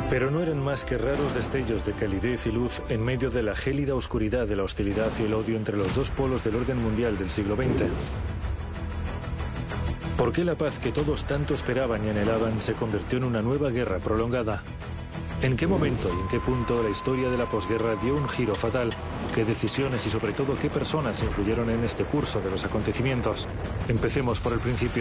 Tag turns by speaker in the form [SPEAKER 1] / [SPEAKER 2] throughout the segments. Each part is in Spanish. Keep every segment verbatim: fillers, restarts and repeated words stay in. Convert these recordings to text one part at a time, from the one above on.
[SPEAKER 1] Pero no eran más que raros destellos de calidez y luz en medio de la gélida oscuridad de la hostilidad y el odio entre los dos polos del orden mundial del siglo veinte. ¿Por qué la paz que todos tanto esperaban y anhelaban se convirtió en una nueva guerra prolongada? ¿En qué momento y en qué punto la historia de la posguerra dio un giro fatal? ¿Qué decisiones y sobre todo qué personas influyeron en este curso de los acontecimientos? Empecemos por el principio.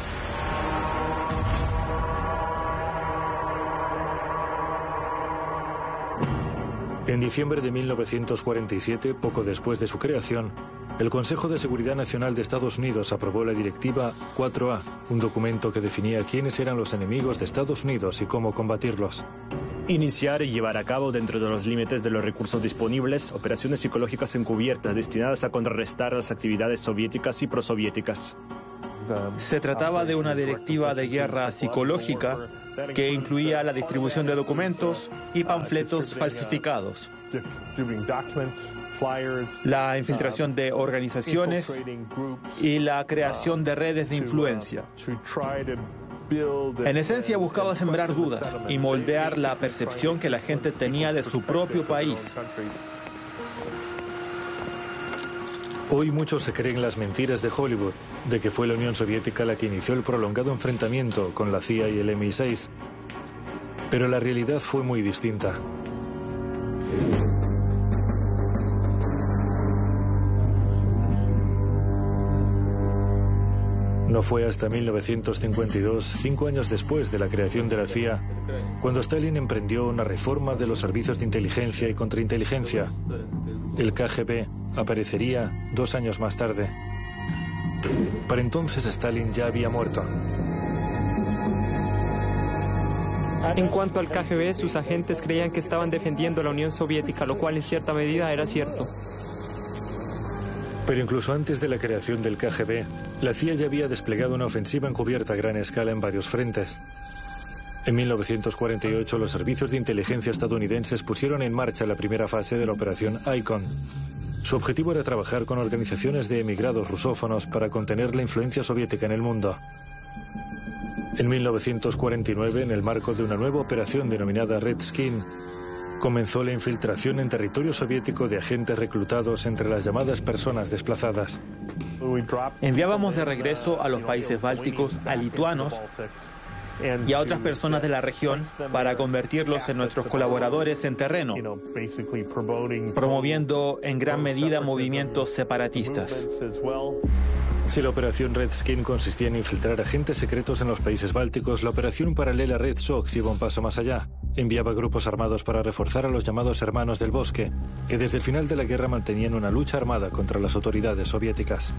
[SPEAKER 1] En diciembre de mil novecientos cuarenta y siete, poco después de su creación, el Consejo de Seguridad Nacional de Estados Unidos aprobó la Directiva cuatro A, un documento que definía quiénes eran los enemigos de Estados Unidos y cómo combatirlos.
[SPEAKER 2] Iniciar y llevar a cabo, dentro de los límites de los recursos disponibles, operaciones psicológicas encubiertas destinadas a contrarrestar las actividades soviéticas y prosoviéticas.
[SPEAKER 3] Se trataba de una directiva de guerra psicológica que incluía la distribución de documentos y panfletos falsificados, la infiltración de organizaciones y la creación de redes de influencia. En esencia, buscaba sembrar dudas y moldear la percepción que la gente tenía de su propio país.
[SPEAKER 1] Hoy muchos se creen las mentiras de Hollywood, de que fue la Unión Soviética la que inició el prolongado enfrentamiento con la C I A y el M I seis. Pero la realidad fue muy distinta. No fue hasta mil novecientos cincuenta y dos, cinco años después de la creación de la C I A, cuando Stalin emprendió una reforma de los servicios de inteligencia y contrainteligencia. El K G B aparecería dos años más tarde. Para entonces Stalin ya había muerto.
[SPEAKER 4] En cuanto al K G B, sus agentes creían que estaban defendiendo a la Unión Soviética, lo cual en cierta medida era cierto.
[SPEAKER 1] Pero incluso antes de la creación del K G B, la C I A ya había desplegado una ofensiva encubierta a gran escala en varios frentes. En mil novecientos cuarenta y ocho, los servicios de inteligencia estadounidenses pusieron en marcha la primera fase de la operación Icon. Su objetivo era trabajar con organizaciones de emigrados rusófonos para contener la influencia soviética en el mundo. En mil novecientos cuarenta y nueve, en el marco de una nueva operación denominada Red Skin, comenzó la infiltración en territorio soviético de agentes reclutados entre las llamadas personas desplazadas.
[SPEAKER 3] Enviábamos de regreso a los países bálticos a lituanos y a otras personas de la región para convertirlos en nuestros colaboradores en terreno, promoviendo en gran medida movimientos separatistas.
[SPEAKER 1] Si la operación Red Skin consistía en infiltrar agentes secretos en los países bálticos, la operación paralela Red Sox iba un paso más allá. Enviaba grupos armados para reforzar a los llamados Hermanos del Bosque, que desde el final de la guerra mantenían una lucha armada contra las autoridades soviéticas.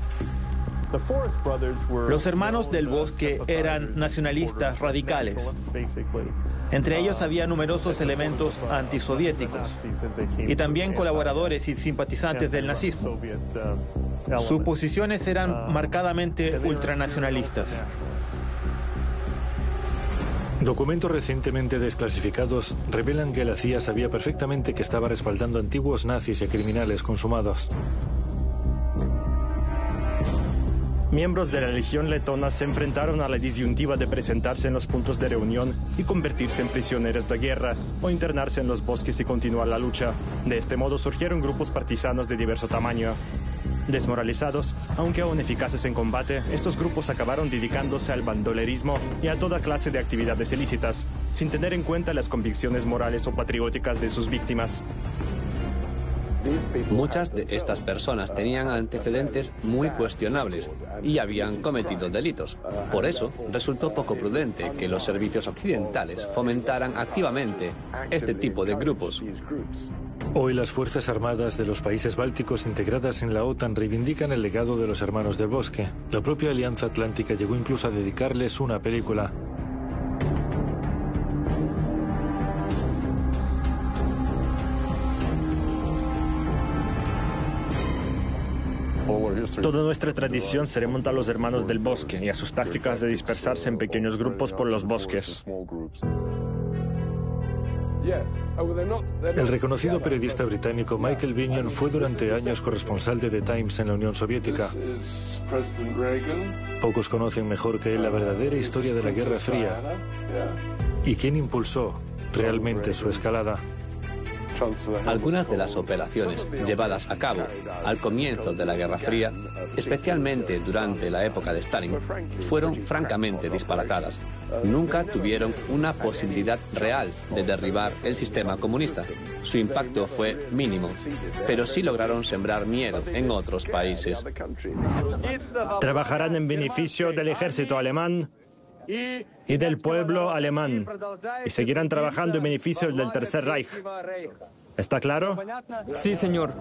[SPEAKER 3] Los Hermanos del Bosque eran nacionalistas radicales. Entre ellos había numerosos elementos antisoviéticos y también colaboradores y simpatizantes del nazismo. Sus posiciones eran marcadamente ultranacionalistas.
[SPEAKER 1] Documentos recientemente desclasificados revelan que la C I A sabía perfectamente que estaba respaldando antiguos nazis y criminales consumados.
[SPEAKER 2] Miembros de la Legión Letona se enfrentaron a la disyuntiva de presentarse en los puntos de reunión y convertirse en prisioneros de guerra o internarse en los bosques y continuar la lucha. De este modo surgieron grupos partisanos de diverso tamaño. Desmoralizados, aunque aún eficaces en combate, estos grupos acabaron dedicándose al bandolerismo y a toda clase de actividades ilícitas, sin tener en cuenta las convicciones morales o patrióticas de sus víctimas.
[SPEAKER 5] Muchas de estas personas tenían antecedentes muy cuestionables y habían cometido delitos. Por eso, resultó poco prudente que los servicios occidentales fomentaran activamente este tipo de grupos.
[SPEAKER 1] Hoy las Fuerzas Armadas de los países bálticos integradas en la OTAN reivindican el legado de los Hermanos del Bosque. La propia Alianza Atlántica llegó incluso a dedicarles una película.
[SPEAKER 2] Toda nuestra tradición se remonta a los Hermanos del Bosque y a sus tácticas de dispersarse en pequeños grupos por los bosques.
[SPEAKER 1] El reconocido periodista británico Michael Binion fue durante años corresponsal de The Times en la Unión Soviética. Pocos conocen mejor que él la verdadera historia de la Guerra Fría y quién impulsó realmente su escalada.
[SPEAKER 5] Algunas de las operaciones llevadas a cabo al comienzo de la Guerra Fría, especialmente durante la época de Stalin, fueron francamente disparatadas. Nunca tuvieron una posibilidad real de derribar el sistema comunista. Su impacto fue mínimo, pero sí lograron sembrar miedo en otros países.
[SPEAKER 2] Trabajarán en beneficio del ejército alemán y del pueblo alemán, y seguirán trabajando en beneficio del Tercer Reich. ¿Está claro?
[SPEAKER 4] Sí, señor.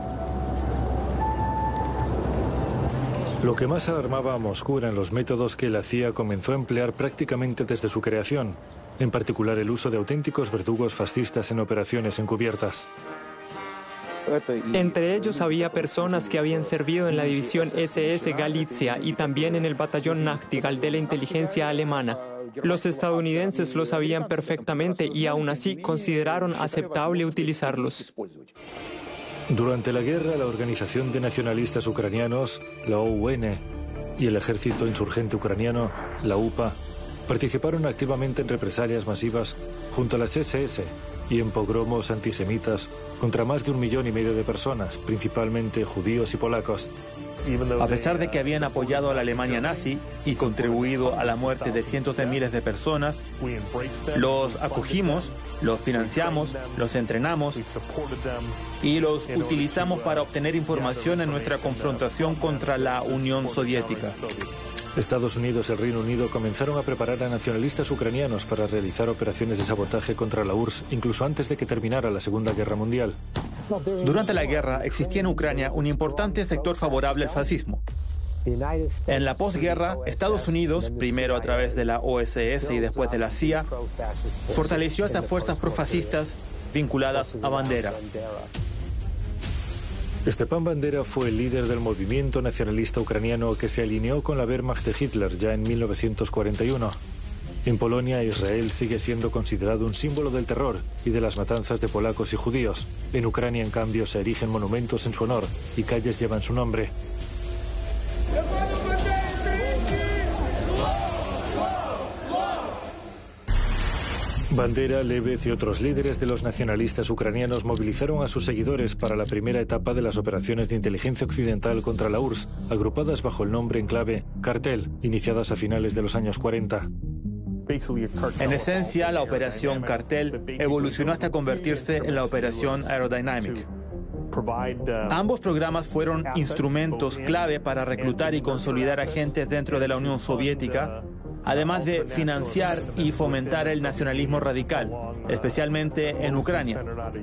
[SPEAKER 1] Lo que más alarmaba a Moscú eran los métodos que la C I A comenzó a emplear prácticamente desde su creación, en particular el uso de auténticos verdugos fascistas en operaciones encubiertas.
[SPEAKER 4] Entre ellos había personas que habían servido en la división ese ese Galicia y también en el batallón Nachtigall de la inteligencia alemana. Los estadounidenses lo sabían perfectamente y aún así consideraron aceptable utilizarlos.
[SPEAKER 1] Durante la guerra, la Organización de Nacionalistas Ucranianos, la O U N, y el Ejército Insurgente Ucraniano, la U P A, participaron activamente en represalias masivas junto a las ese ese y en pogromos antisemitas contra más de un millón y medio de personas, principalmente judíos y polacos.
[SPEAKER 3] A pesar de que habían apoyado a la Alemania nazi y contribuido a la muerte de cientos de miles de personas, los acogimos, los financiamos, los entrenamos y los utilizamos para obtener información en nuestra confrontación contra la Unión Soviética.
[SPEAKER 1] Estados Unidos y el Reino Unido comenzaron a preparar a nacionalistas ucranianos para realizar operaciones de sabotaje contra la U R S S, incluso antes de que terminara la Segunda Guerra Mundial.
[SPEAKER 3] Durante la guerra existía en Ucrania un importante sector favorable al fascismo. En la posguerra, Estados Unidos, primero a través de la O S S y después de la C I A, fortaleció a esas fuerzas profascistas vinculadas a Bandera.
[SPEAKER 1] Stepan Bandera fue el líder del movimiento nacionalista ucraniano que se alineó con la Wehrmacht de Hitler ya en mil novecientos cuarenta y uno. En Polonia, Israel sigue siendo considerado un símbolo del terror y de las matanzas de polacos y judíos. En Ucrania, en cambio, se erigen monumentos en su honor y calles llevan su nombre. Bandera, Lebed y otros líderes de los nacionalistas ucranianos movilizaron a sus seguidores para la primera etapa de las operaciones de inteligencia occidental contra la U R S S, agrupadas bajo el nombre en clave Cartel, iniciadas a finales de los años cuarenta.
[SPEAKER 3] En esencia, la operación Cartel evolucionó hasta convertirse en la operación Aerodynamic. Ambos programas fueron instrumentos clave para reclutar y consolidar agentes dentro de la Unión Soviética, además de financiar y fomentar el nacionalismo radical, especialmente en Ucrania.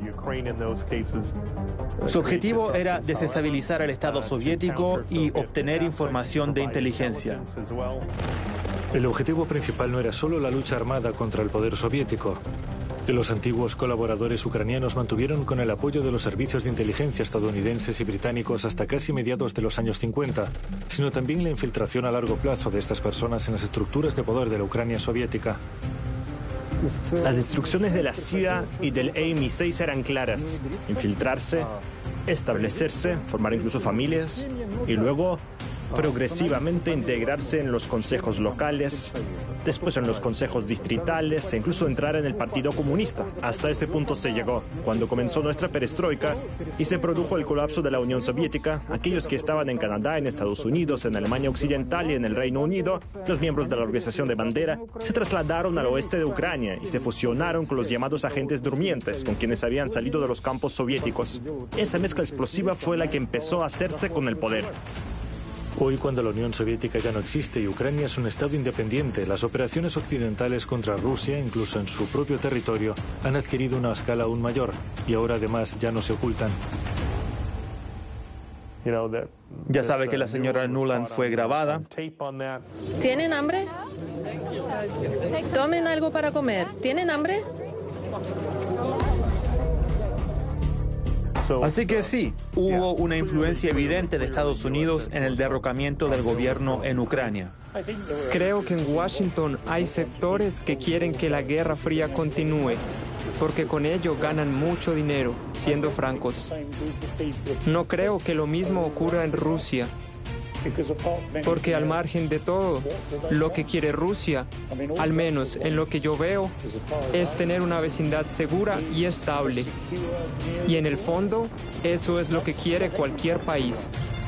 [SPEAKER 3] Su objetivo era desestabilizar al Estado soviético y obtener información de inteligencia.
[SPEAKER 1] El objetivo principal no era solo la lucha armada contra el poder soviético. Los antiguos colaboradores ucranianos mantuvieron con el apoyo de los servicios de inteligencia estadounidenses y británicos hasta casi mediados de los años cincuenta, sino también la infiltración a largo plazo de estas personas en las estructuras de poder de la Ucrania soviética.
[SPEAKER 2] Las instrucciones de la C I A y del A M I seis eran claras: infiltrarse, establecerse, formar incluso familias y luego progresivamente integrarse en los consejos locales, después en los consejos distritales e incluso entrar en el Partido Comunista. Hasta ese punto se llegó. Cuando comenzó nuestra perestroika y se produjo el colapso de la Unión Soviética, aquellos que estaban en Canadá, en Estados Unidos, en Alemania Occidental y en el Reino Unido, los miembros de la Organización de Bandera, se trasladaron al oeste de Ucrania y se fusionaron con los llamados agentes durmientes, con quienes habían salido de los campos soviéticos. Esa mezcla explosiva fue la que empezó a hacerse con el poder.
[SPEAKER 1] Hoy, cuando la Unión Soviética ya no existe y Ucrania es un estado independiente, las operaciones occidentales contra Rusia, incluso en su propio territorio, han adquirido una escala aún mayor y ahora además ya no se ocultan.
[SPEAKER 3] Ya sabe que la señora Nuland fue grabada.
[SPEAKER 6] ¿Tienen hambre? Tomen algo para comer. ¿Tienen hambre?
[SPEAKER 3] Así que sí, hubo una influencia evidente de Estados Unidos en el derrocamiento del gobierno en Ucrania.
[SPEAKER 4] Creo que en Washington hay sectores que quieren que la Guerra Fría continúe, porque con ello ganan mucho dinero, siendo francos. No creo que lo mismo ocurra en Rusia. Porque al margen de todo, lo que quiere Rusia, al menos en lo que yo veo, es tener una vecindad segura y estable. Y en el fondo, eso es lo que quiere cualquier país.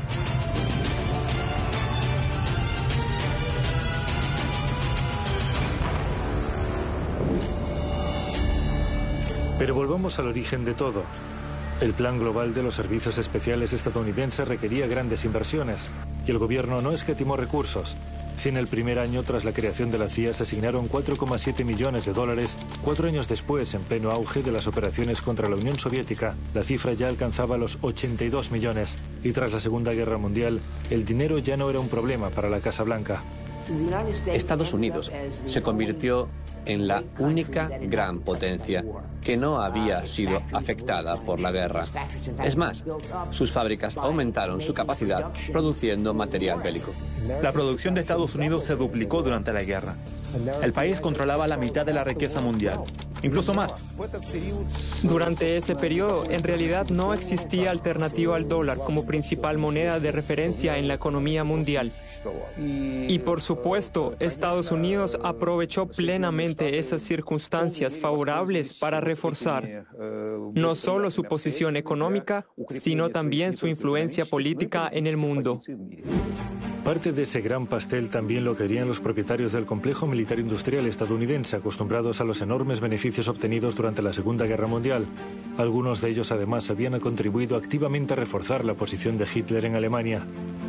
[SPEAKER 1] Pero volvamos al origen de todo. El plan global de los servicios especiales estadounidenses requería grandes inversiones y el gobierno no escatimó recursos. Si en el primer año tras la creación de la C I A se asignaron cuatro coma siete millones de dólares, cuatro años después, en pleno auge de las operaciones contra la Unión Soviética, la cifra ya alcanzaba los ochenta y dos millones y tras la Segunda Guerra Mundial, el dinero ya no era un problema para la Casa Blanca.
[SPEAKER 5] Estados Unidos se convirtió en la única gran potencia que no había sido afectada por la guerra. Es más, sus fábricas aumentaron su capacidad produciendo material bélico.
[SPEAKER 3] La producción de Estados Unidos se duplicó durante la guerra. El país controlaba la mitad de la riqueza mundial, incluso más.
[SPEAKER 4] Durante ese periodo, en realidad no existía alternativa al dólar como principal moneda de referencia en la economía mundial. Y por supuesto, Estados Unidos aprovechó plenamente esas circunstancias favorables para reforzar no solo su posición económica, sino también su influencia política en el mundo.
[SPEAKER 1] Parte de ese gran pastel también lo querían los propietarios del complejo militar industrial estadounidense, acostumbrados a los enormes beneficios obtenidos durante la Segunda Guerra Mundial. Algunos de ellos además habían contribuido activamente a reforzar la posición de Hitler en Alemania.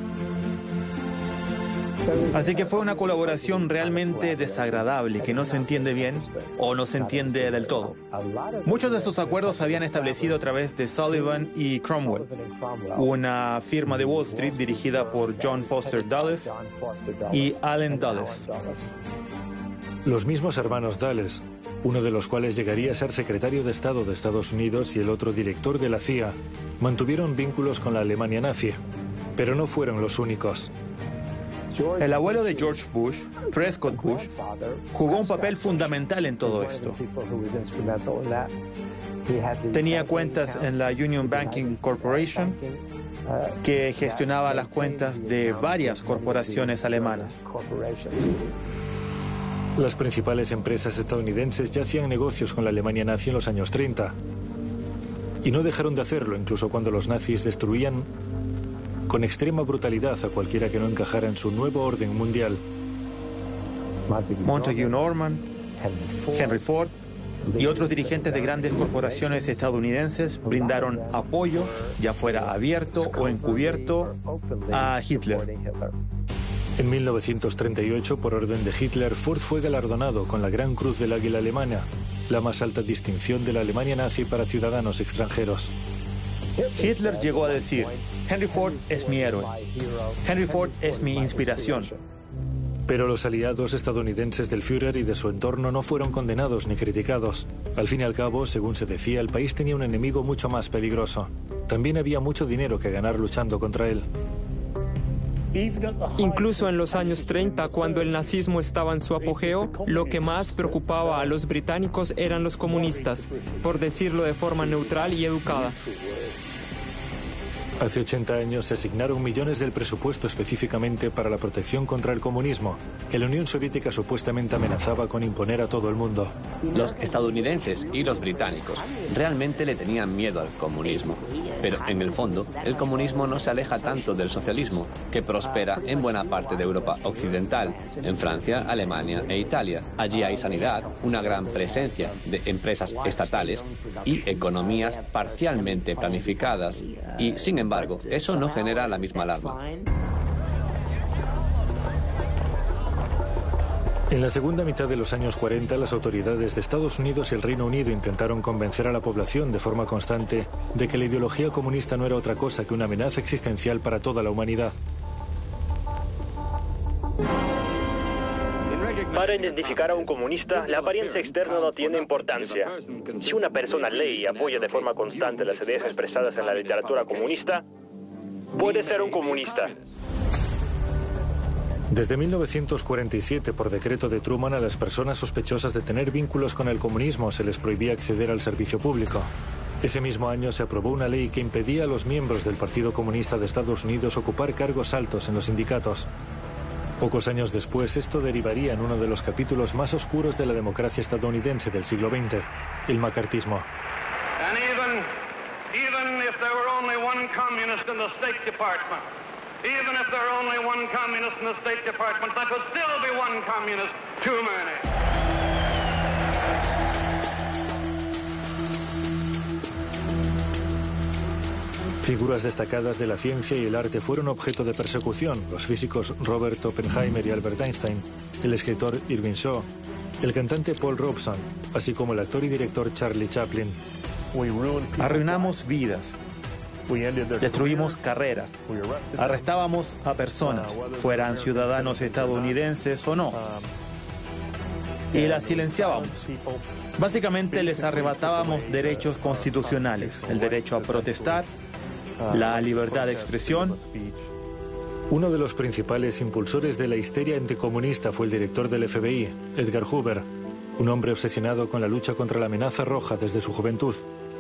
[SPEAKER 3] Así que fue una colaboración realmente desagradable que no se entiende bien o no se entiende del todo. Muchos de estos acuerdos se habían establecido a través de Sullivan y Cromwell, una firma de Wall Street dirigida por John Foster Dulles y Allen Dulles.
[SPEAKER 1] Los mismos hermanos Dulles, uno de los cuales llegaría a ser secretario de Estado de Estados Unidos y el otro director de la C I A, mantuvieron vínculos con la Alemania nazi, pero no fueron los únicos.
[SPEAKER 3] El abuelo de George Bush, Prescott Bush, jugó un papel fundamental en todo esto. Tenía cuentas en la Union Banking Corporation, que gestionaba las cuentas de varias corporaciones alemanas.
[SPEAKER 1] Las principales empresas estadounidenses ya hacían negocios con la Alemania nazi en los años treinta. Y no dejaron de hacerlo incluso cuando los nazis destruían con extrema brutalidad a cualquiera que no encajara en su nuevo orden mundial.
[SPEAKER 3] Montague Norman, Henry Ford y otros dirigentes de grandes corporaciones estadounidenses brindaron apoyo, ya fuera abierto o encubierto, a Hitler.
[SPEAKER 1] En mil novecientos treinta y ocho, por orden de Hitler, Ford fue galardonado con la Gran Cruz del Águila Alemana, la más alta distinción de la Alemania nazi para ciudadanos extranjeros.
[SPEAKER 3] Hitler llegó a decir: Henry Ford es mi héroe. Henry Ford es mi inspiración.
[SPEAKER 1] Pero los aliados estadounidenses del Führer y de su entorno no fueron condenados ni criticados. Al fin y al cabo, según se decía, el país tenía un enemigo mucho más peligroso. También había mucho dinero que ganar luchando contra él.
[SPEAKER 4] Incluso en los años treinta, cuando el nazismo estaba en su apogeo, lo que más preocupaba a los británicos eran los comunistas, por decirlo de forma neutral y educada.
[SPEAKER 1] Hace ochenta años se asignaron millones del presupuesto específicamente para la protección contra el comunismo, que la Unión Soviética supuestamente amenazaba con imponer a todo el mundo.
[SPEAKER 5] Los estadounidenses y los británicos realmente le tenían miedo al comunismo. Pero en el fondo, el comunismo no se aleja tanto del socialismo, que prospera en buena parte de Europa occidental, en Francia, Alemania e Italia. Allí hay sanidad, una gran presencia de empresas estatales y economías parcialmente planificadas. Y, sin embargo, eso no genera la misma alarma.
[SPEAKER 1] En la segunda mitad de los años cuarenta, las autoridades de Estados Unidos y el Reino Unido intentaron convencer a la población de forma constante de que la ideología comunista no era otra cosa que una amenaza existencial para toda la humanidad.
[SPEAKER 7] Para identificar a un comunista, la apariencia externa no tiene importancia. Si una persona lee y apoya de forma constante las ideas expresadas en la literatura comunista, puede ser un comunista.
[SPEAKER 1] Desde mil novecientos cuarenta y siete, por decreto de Truman, a las personas sospechosas de tener vínculos con el comunismo se les prohibía acceder al servicio público. Ese mismo año se aprobó una ley que impedía a los miembros del Partido Comunista de Estados Unidos ocupar cargos altos en los sindicatos. Pocos años después, esto derivaría en uno de los capítulos más oscuros de la democracia estadounidense del siglo veinte, el macartismo.
[SPEAKER 8] And even, even if there were only one communist in the State Department, even if there were only one communist in the State Department, that would still be one communist too many.
[SPEAKER 1] Figuras destacadas de la ciencia y el arte fueron objeto de persecución: los físicos Robert Oppenheimer y Albert Einstein, el escritor Irving Shaw, el cantante Paul Robeson, así como el actor y director Charlie Chaplin.
[SPEAKER 3] Arruinamos vidas, destruimos carreras, arrestábamos a personas, fueran ciudadanos estadounidenses o no, y las silenciábamos. Básicamente les arrebatábamos derechos constitucionales, el derecho a protestar, la libertad de expresión.
[SPEAKER 1] Uno de los principales impulsores de la histeria anticomunista fue el director del F B I, Edgar Hoover, un hombre obsesionado con la lucha contra la amenaza roja desde su juventud.